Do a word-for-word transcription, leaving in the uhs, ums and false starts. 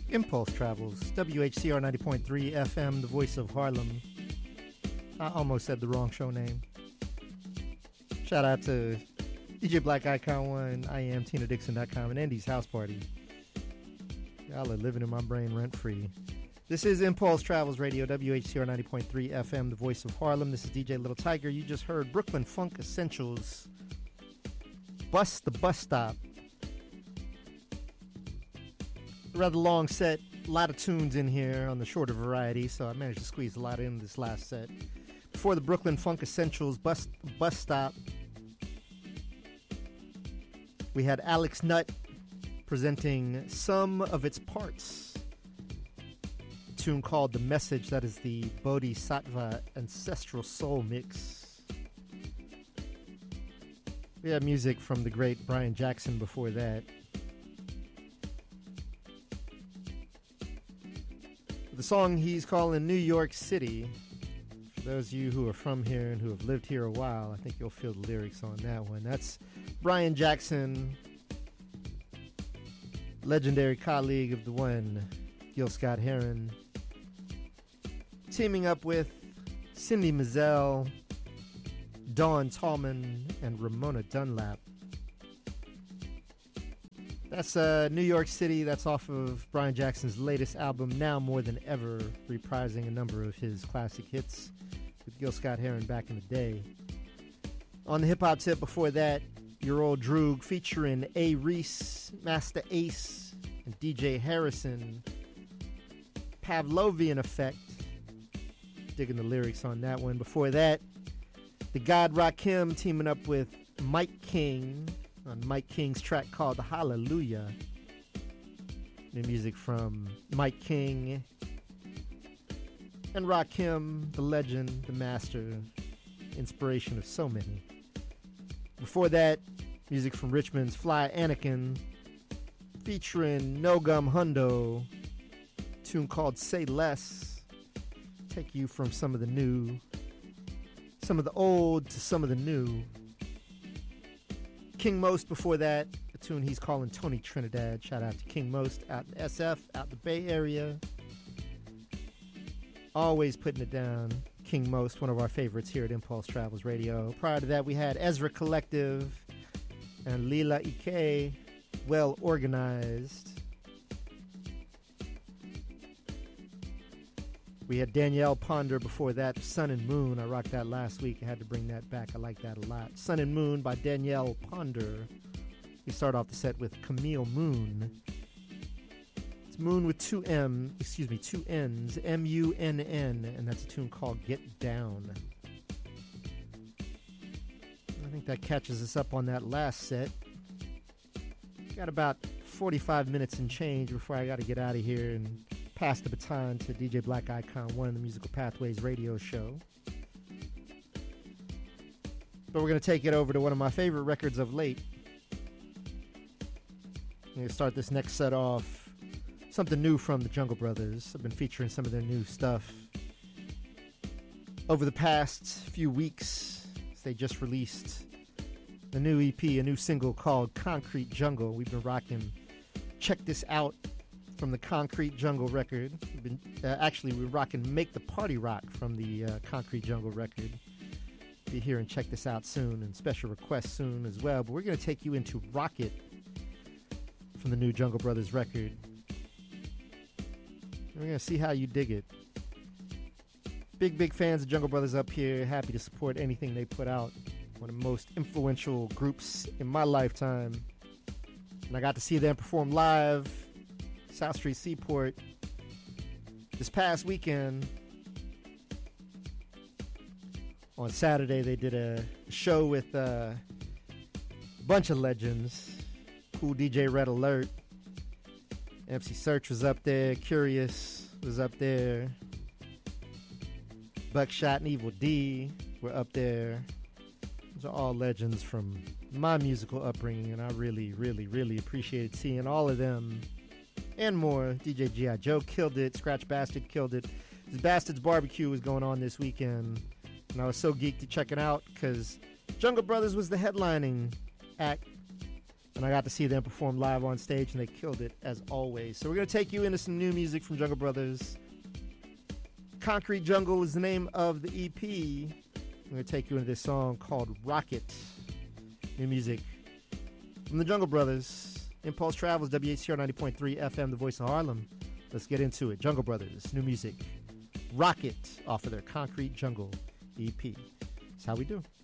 Impulse Travels, W H C R ninety point three F M, the voice of Harlem. I almost said the wrong show name. Shout out to D J Black Icon one, I am Tina Dixon dot com, and Andy's House Party. Y'all are living in my brain rent-free. This is Impulse Travels Radio, W H C R ninety point three F M, the voice of Harlem. This is D J Little Tiger. You just heard Brooklyn Funk Essentials, Bust the Bus Stop. A rather long set, a lot of tunes in here on the shorter variety, so I managed to squeeze a lot in this last set. Before the Brooklyn Funk Essentials, Bust, Bus Stop, we had Alex Nutt presenting Some of Its Parts, a tune called The Message. That is the Bodhisattva Ancestral Soul Mix. We had music from the great Brian Jackson before that. The song he's calling New York City. For those of you who are from here and who have lived here a while, I think you'll feel the lyrics on that one. That's Brian Jackson, legendary colleague of the one, Gil Scott-Heron, teaming up with Cindy Mizelle, Dawn Tallman, and Ramona Dunlap. That's uh, New York City. That's off of Brian Jackson's latest album, Now More Than Ever, reprising a number of his classic hits with Gil Scott-Heron back in the day. On the hip-hop tip before that, Your Old Droog featuring A. Reese, Master Ace, and D J Harrison. Pavlovian Effect. Digging the lyrics on that one. Before that, the God Rakim teaming up with Mike King on Mike King's track called Hallelujah. New music from Mike King and Rakim, the legend, the master, inspiration of so many. Before that, music from Richmond's Fly Anakin featuring No Gum Hundo, a tune called Say Less. Take you from some of the new, some of the old to some of the new. King Most before that, a tune he's calling Tony Trinidad. Shout out to King Most out in S F, out in the Bay Area. Always putting it down. King Most, one of our favorites here at Impulse Travels Radio. Prior to that, we had Ezra Collective and Lila Ike, Well Organized. We had Danielle Ponder before that, Sun and Moon. I rocked that last week. I had to bring that back. I like that a lot. Sun and Moon by Danielle Ponder. We start off the set with Camille Moon. It's Moon with two M, excuse me, two N's, M U N N, and that's a tune called Get Down. I think that catches us up on that last set. Got about forty-five minutes and change before I got to get out of here and pass the baton to D J Black Icon one, the Musical Pathways radio show. But we're going to take it over to one of my favorite records of late. I'm going to start this next set off. Something new from the Jungle Brothers. I've been featuring some of their new stuff over the past few weeks. They just released a new E P, a new single called Concrete Jungle. We've been rocking Check This Out from the Concrete Jungle record. We've been, uh, actually, we're rocking Make the Party Rock from the uh, Concrete Jungle record. Be here and check this out soon, and special requests soon as well. But we're going to take you into Rocket from the new Jungle Brothers record. And we're going to see how you dig it. Big, big fans of Jungle Brothers up here. Happy to support anything they put out. One of the most influential groups in my lifetime. And I got to see them perform live South Street Seaport this past weekend. On Saturday, they did a show with uh, a bunch of legends. Cool D J Red Alert. M C Search was up there. Curious was up there. Buckshot and Evil D were up there. Those are all legends from my musical upbringing, and I really, really, really appreciated seeing all of them and more. D J G I. Joe killed it. Scratch Bastard killed it. This Bastard's Barbecue was going on this weekend, and I was so geeked to check it out because Jungle Brothers was the headlining act. And I got to see them perform live on stage, and they killed it, as always. So we're going to take you into some new music from Jungle Brothers. Concrete Jungle is the name of the E P. I'm going to take you into this song called Rocket. New music from the Jungle Brothers. Impulse Travels, W H C R ninety point three F M, the voice of Harlem. Let's get into it. Jungle Brothers, new music. Rocket off of their Concrete Jungle E P. That's how we do.